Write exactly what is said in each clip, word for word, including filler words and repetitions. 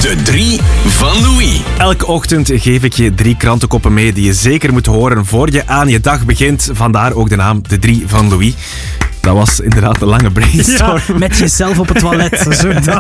De drie van Louis. Elke ochtend geef ik je drie krantenkoppen mee die je zeker moet horen voor je aan je dag begint. Vandaar ook de naam De drie van Louis. Dat was inderdaad een lange brainstorm. Ja, met jezelf op het toilet. Zo dat.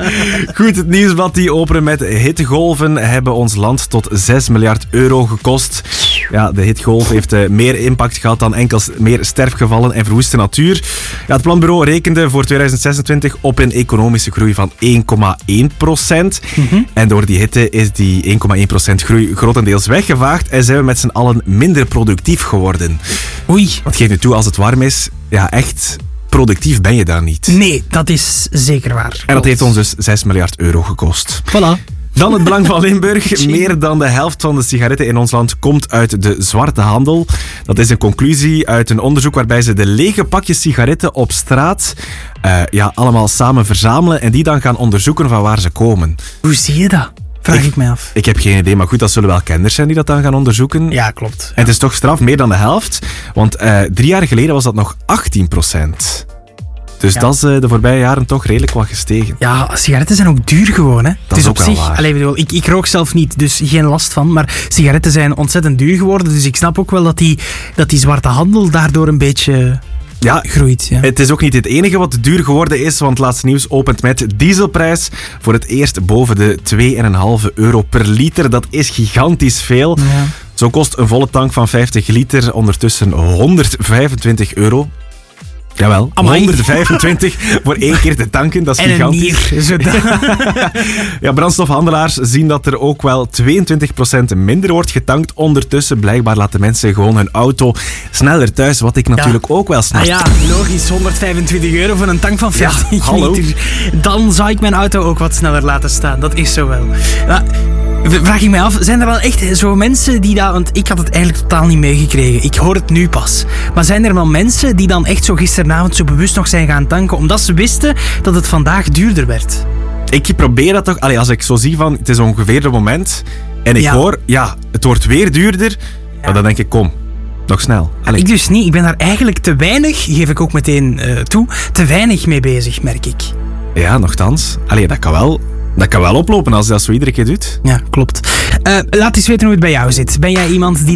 Goed, het nieuwsblad die openen met hittegolven hebben ons land tot zes miljard euro gekost. Ja, de hittegolf heeft uh, meer impact gehad dan enkel meer sterfgevallen en verwoeste natuur. Ja, het planbureau rekende voor tweeduizend zesentwintig op een economische groei van één komma één procent. Mm-hmm. En door die hitte is die één komma één procent groei grotendeels weggevaagd en zijn we met z'n allen minder productief geworden. Oei. Wat geeft nu toe als het warm is? Ja, echt productief ben je daar niet. Nee, dat is zeker waar. En dat heeft ons dus zes miljard euro gekost. Voilà. Dan het Belang van Limburg. Meer dan de helft van de sigaretten in ons land komt uit de zwarte handel. Dat is een conclusie uit een onderzoek waarbij ze de lege pakjes sigaretten op straat uh, ja, allemaal samen verzamelen en die dan gaan onderzoeken van waar ze komen. Hoe zie je dat? Vraag ik, ik mij af. Ik heb geen idee, maar goed, dat zullen wel kenners zijn die dat dan gaan onderzoeken. Ja, klopt. Ja. En het is toch straf, meer dan de helft. Want uh, drie jaar geleden was dat nog achttien procent. Dus ja. dat is uh, de voorbije jaren toch redelijk wat gestegen. Ja, sigaretten zijn ook duur gewoon, hè. Dat het is, is ook op wel zich, waar. Allee, bedoel, ik, ik rook zelf niet, dus geen last van. Maar sigaretten zijn ontzettend duur geworden. Dus ik snap ook wel dat die, dat die zwarte handel daardoor een beetje... Ja, groeit, ja. Het is ook niet het enige wat duur geworden is, want het laatste nieuws opent met dieselprijs voor het eerst boven de twee komma vijf euro per liter. Dat is gigantisch veel. Ja. Zo kost een volle tank van vijftig liter ondertussen honderdvijfentwintig euro. Jawel, Amai. honderdvijfentwintig voor één keer te tanken, dat is en gigantisch. Een nier, ja, brandstofhandelaars zien dat er ook wel tweeëntwintig procent minder wordt getankt. Ondertussen, blijkbaar laten mensen gewoon hun auto sneller thuis, wat ik natuurlijk ja. ook wel snap. Ah ja, logisch, honderdvijfentwintig euro voor een tank van vijftig ja, hallo. liter. Dan zou ik mijn auto ook wat sneller laten staan, dat is zo wel. Maar, vraag ik mij af, zijn er wel echt zo mensen die dat... Want ik had het eigenlijk totaal niet meegekregen. Ik hoor het nu pas. Maar zijn er wel mensen die dan echt zo gisteravond zo bewust nog zijn gaan tanken, omdat ze wisten dat het vandaag duurder werd? Ik probeer dat toch... Allee, als ik zo zie van, het is ongeveer het moment, en ik ja. hoor, ja, het wordt weer duurder, ja. dan denk ik, kom, nog snel. Allee. Ik dus niet. Ik ben daar eigenlijk te weinig, geef ik ook meteen uh, toe, te weinig mee bezig, merk ik. Ja, nochtans. Allee, dat kan wel... Dat kan wel oplopen als je dat zo iedere keer doet. Ja, klopt. Uh, laat eens weten hoe het bij jou zit. Ben jij iemand die